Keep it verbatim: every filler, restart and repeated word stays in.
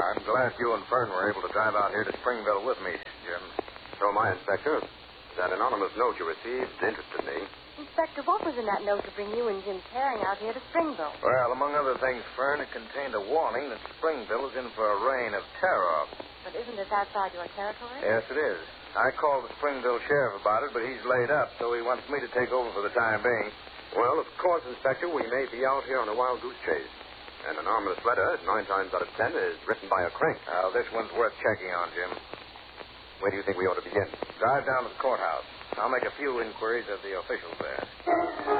I'm glad you and Fern were able to drive out here to Springville with me, Jim. So am I, Inspector. That anonymous note you received interested me. Inspector, what was in that note to bring you and Jim Herring out here to Springville? Well, among other things, Fern, it contained a warning that Springville is in for a reign of terror. But isn't this outside your territory? Yes, it is. I called the Springville sheriff about it, but he's laid up, so he wants me to take over for the time being. Well, of course, Inspector, we may be out here on a wild goose chase. An anonymous letter, nine times out of ten, is written by a crank. Now, this one's worth checking on, Jim. Where do you think we ought to begin? Drive down to the courthouse. I'll make a few inquiries of the officials there.